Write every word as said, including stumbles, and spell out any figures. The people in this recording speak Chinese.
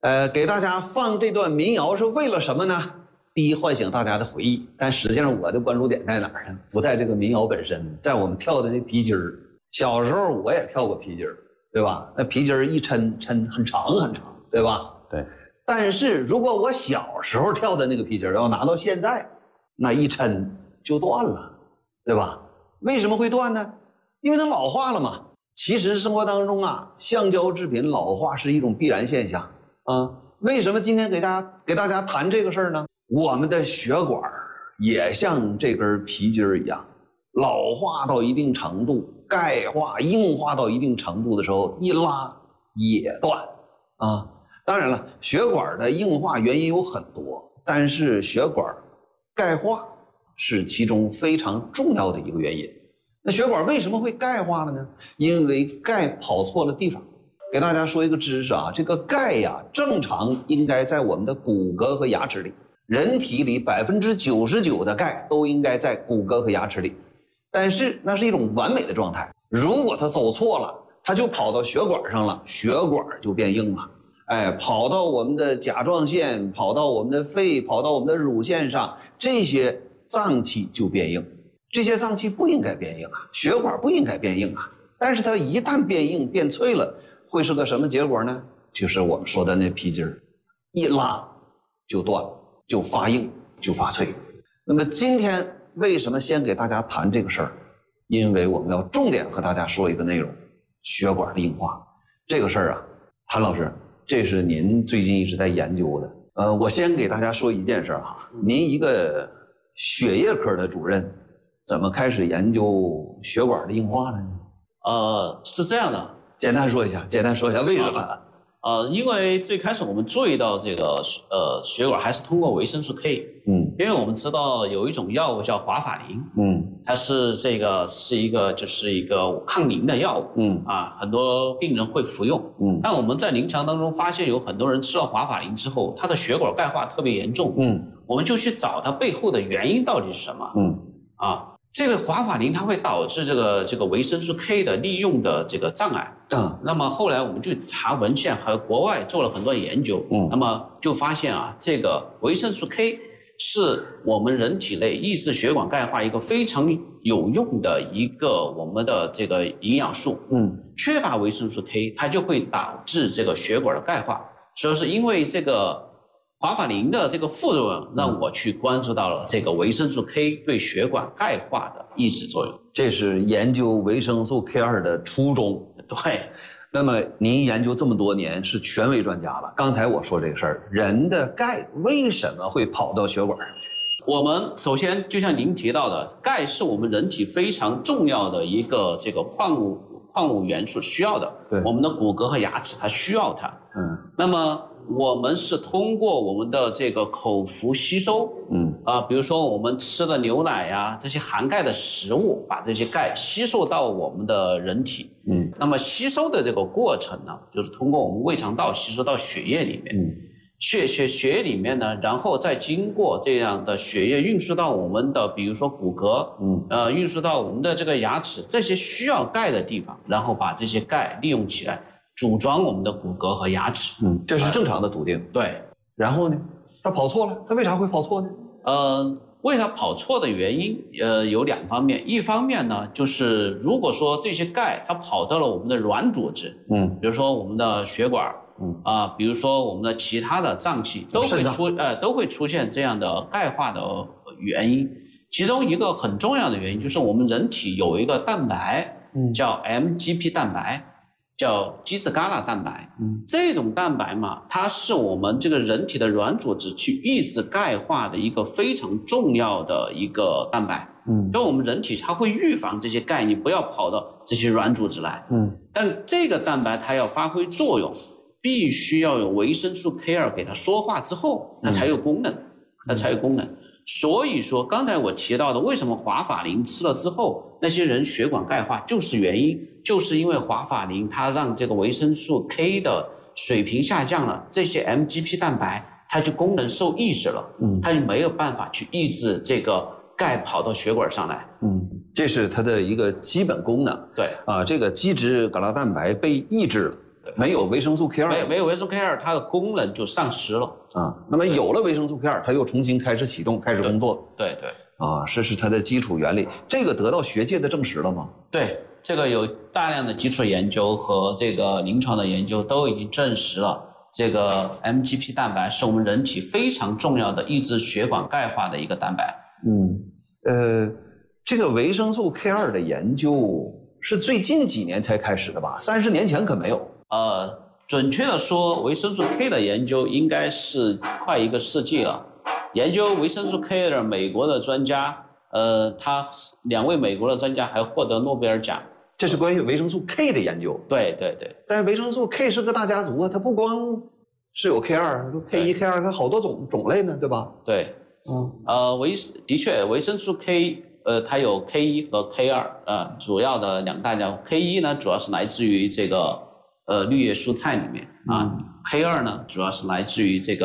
呃，给大家放这段民谣是为了什么呢？第一，唤醒大家的回忆，但实际上我的关注点在哪儿呢？不在这个民谣本身，在我们跳的那皮筋儿。小时候我也跳过皮筋儿，对吧？那皮筋儿一抻抻很长很长，对吧？ 对。 但是如果我小时候跳的那个皮筋儿要拿到现在，那一抻就断了，对吧？为什么会断呢？因为它老化了嘛。其实生活当中啊，橡胶制品老化是一种必然现象啊。为什么今天给大家给大家谈这个事儿呢？我们的血管也像这根皮筋儿一样，老化到一定程度，钙化硬化到一定程度的时候，一拉也断啊。当然了，血管的硬化原因有很多，但是血管钙化是其中非常重要的一个原因。那血管为什么会钙化了呢？因为钙跑错了地方。给大家说一个知识啊，这个钙呀，正常应该在我们的骨骼和牙齿里。人体里百分之九十九的钙都应该在骨骼和牙齿里，但是那是一种完美的状态。如果它走错了，它就跑到血管上了，血管就变硬了。哎，跑到我们的甲状腺，跑到我们的肺，跑到我们的乳腺上，这些脏器就变硬。这些脏器不应该变硬啊，血管不应该变硬啊。但是它一旦变硬变脆了，会是个什么结果呢？就是我们说的那皮筋儿，一拉就断，就发硬，就发脆。那么今天为什么先给大家谈这个事儿？因为我们要重点和大家说一个内容：血管的硬化。这个事儿啊，谭老师，这是您最近一直在研究的。呃，我先给大家说一件事哈，您一个血液科的主任，怎么开始研究血管的硬化呢？ 呃，是这样的， 简单说一下，简单说一下为什么？ 呃，因为最开始我们注意到这个呃血管还是通过维生素 K， 嗯，因为我们知道有一种药物叫华法林，嗯，它是这个是一个就是一个抗凝的药物，嗯啊，很多病人会服用，嗯，但我们在临床当中发现有很多人吃了华法林之后，他的血管钙化特别严重，嗯，我们就去找它背后的原因到底是什么，嗯啊。这个华法林它会导致这个这个维生素 K 的利用的这个障碍，嗯，那么后来我们就查文献和国外做了很多研究，嗯，那么就发现啊，这个维生素 K 是我们人体内抑制血管钙化一个非常有用的一个我们的这个营养素，嗯，缺乏维生素 K 它就会导致这个血管的钙化，所以是因为这个华法林的这个副作用，让我去关注到了这个维生素 K 对血管钙化的抑制作用。 这是研究维生素 K 二 的初衷。 对。 那么您研究这么多年，是权威专家了。刚才我说这个事儿，人的钙为什么会跑到血管上去？ 我们首先就像您提到的，钙是我们人体非常重要的一个这个矿物矿物元素需要的。对。我们的骨骼和牙齿它需要它。嗯。那么我们是通过我们的这个口服吸收，嗯啊，比如说我们吃的牛奶呀、啊，这些含钙的食物，把这些钙吸收到我们的人体，嗯，那么吸收的这个过程呢，就是通过我们胃肠道吸收到血液里面，嗯，血血血液里面呢，然后再经过这样的血液运输到我们的，比如说骨骼，嗯，呃，运输到我们的这个牙齿，这些需要钙的地方，然后把这些钙利用起来。组装我们的骨骼和牙齿， 嗯，这是正常的途径。 对， 然后呢，它跑错了，它为啥会跑错呢？ 呃，为啥跑错的原因，呃，有两方面。一方面呢，就是如果说这些钙它跑到了我们的软组织，嗯，比如说我们的血管，嗯啊、呃，比如说我们的其他的脏器，都会出呃都会出现这样的钙化的原因。其中一个很重要的原因就是我们人体有一个蛋白，嗯，叫 M G P 蛋白。叫基质嘎纳蛋白，嗯，这种蛋白嘛，它是我们这个人体的软组织去抑制钙化的一个非常重要的一个蛋白，嗯，因为我们人体它会预防这些钙，你不要跑到这些软组织来，嗯，但这个蛋白它要发挥作用，必须要有维生素 K 二 给它说话之后，它才有功能，它才有功能。所以说，刚才我提到的，为什么华法林吃了之后，那些人血管钙化，就是原因，就是因为华法林它让这个维生素 K 的水平下降了，这些 M G P 蛋白它就功能受抑制了，嗯，它就没有办法去抑制这个钙跑到血管上来， 嗯，这是它的一个基本功能。 对啊， 这个基质嘎纳蛋白被抑制了。 对， 没有维生素 K 二， 没没有维生素 K 二，它的功能就丧失了啊。那么有了维生素 K 二，它又重新开始启动，开始工作。 对对。 啊，这是它的基础原理，这个得到学界的证实了吗？ 对，这个有大量的基础研究和这个临床的研究都已经证实了，这个 M G P 蛋白是我们人体非常重要的抑制血管钙化的一个蛋白。 嗯，呃，这个维生素 K 二的研究是最近几年才开始的吧？三十年前可没有。 呃，准确的说，维生素 K 的研究应该是快一个世纪了。研究维生素 K 的美国的专家，呃，他两位美国的专家还获得诺贝尔奖。 这是关于维生素 K 的研究。 对对对。 但是维生素 K 是个大家族啊，它不光是有 K 二、K 一、K 二，它好多种种类呢，对吧？ 对。嗯。呃，维的确维生素 K， 呃，它有 K 一和 K 二，呃，主要的两大家。K 一呢，主要是来自于这个呃绿叶蔬菜里面啊。嗯、K 二呢，主要是来自于这个。